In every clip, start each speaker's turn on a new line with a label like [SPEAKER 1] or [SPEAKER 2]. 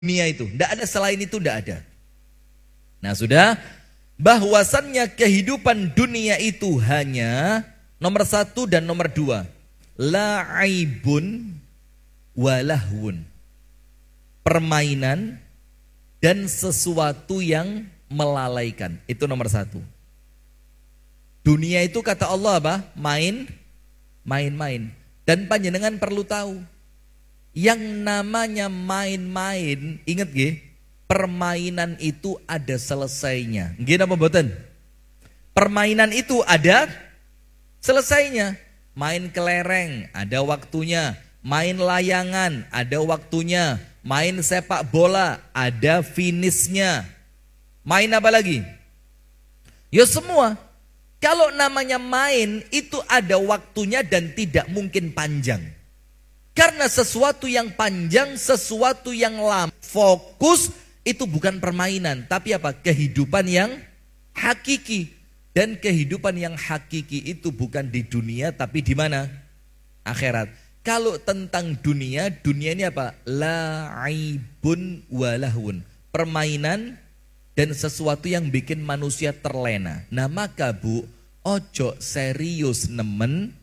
[SPEAKER 1] dunia itu. Tidak ada selain itu, tidak ada. Nah sudah, bahwasannya kehidupan dunia itu hanya nomor 1 dan nomor 2. La'ibun walahwun. Permainan dan sesuatu yang melalaikan. Itu nomor 1. Dunia itu kata Allah apa? Main-main. Dan panjenengan perlu tahu, yang namanya main-main, ingat gak? Permainan itu ada selesainya. Nggih napa mboten? Permainan itu ada selesainya. Main kelereng ada waktunya, main layangan ada waktunya, main sepak bola ada finishnya. Main apa lagi? Ya semua. Kalau namanya main itu ada waktunya dan tidak mungkin panjang. Karena sesuatu yang panjang, sesuatu yang lama, fokus itu bukan permainan, tapi apa? Kehidupan yang hakiki. Dan kehidupan yang hakiki itu bukan di dunia, tapi di mana? Akhirat. Kalau tentang dunia, dunia ini apa? La'ibun walahun. Permainan dan sesuatu yang bikin manusia terlena. Nah maka Bu, ojo serius nemen.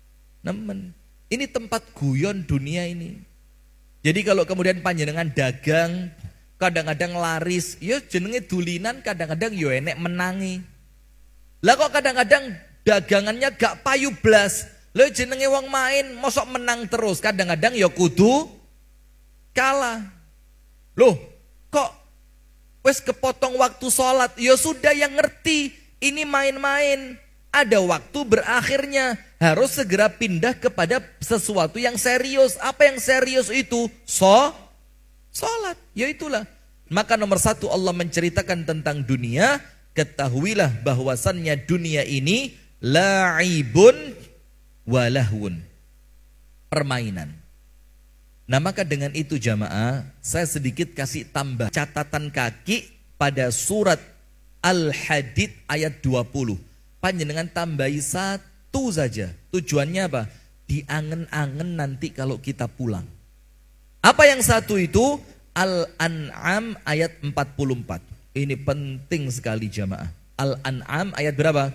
[SPEAKER 1] Ini tempat guyon dunia ini. Jadi kalau kemudian panjenengan dagang, kadang-kadang laris, ya jenenge dulinan, kadang-kadang yo enek menangi. Lah kok kadang-kadang dagangannya gak payu blas. Lah jenenge wong main, mosok menang terus. Kadang-kadang ya kudu kalah. Loh, kok wis kepotong waktu sholat? Ya sudah, yang ngerti ini main-main. Ada waktu berakhirnya, harus segera pindah kepada sesuatu yang serius. Apa yang serius itu? Sholat. Ya itulah. Maka nomor 1 Allah menceritakan tentang dunia. Ketahuilah bahwasannya dunia ini la'ibun walahun. Permainan. Nah maka dengan itu jamaah, saya sedikit kasih tambah catatan kaki pada surat Al-Hadid ayat 20. Panjenengan tambahi 1 saja. Tujuannya apa? Diangen-angen nanti kalau kita pulang. Apa yang 1 itu? Al-An'am ayat 44. Ini penting sekali jamaah. Al-An'am ayat berapa?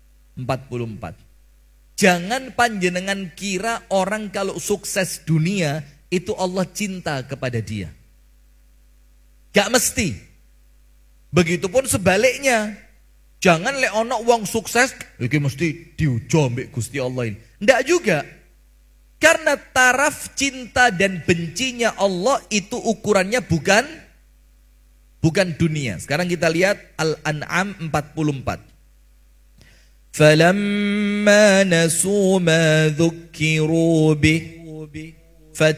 [SPEAKER 1] 44. Jangan panjenengan kira orang kalau sukses dunia itu Allah cinta kepada dia. Gak mesti. Begitupun sebaliknya. Jangan lek ono wong sukses iki mesti diujo mbek Gusti Allah ini. Ndak juga. Karena taraf cinta dan bencinya Allah itu ukurannya bukan dunia. Sekarang kita lihat Al-An'am 44. Falamma nasu ma dzukiru bih